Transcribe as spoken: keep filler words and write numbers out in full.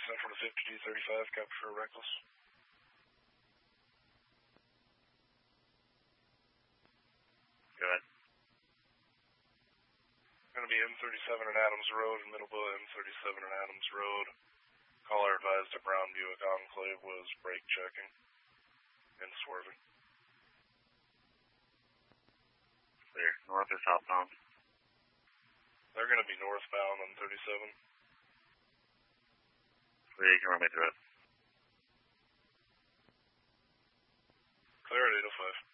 Central to fifty-two thirty-five, copy for reckless. Go ahead. Going to be M thirty-seven and Adams Road in Middleborough, M thirty-seven and Adams Road. Caller advised a Brown Buick Enclave was brake checking and swerving. Clear. North or southbound? They're going to be northbound on thirty-seven. Clear, you can run me through it. Clear at eight oh five.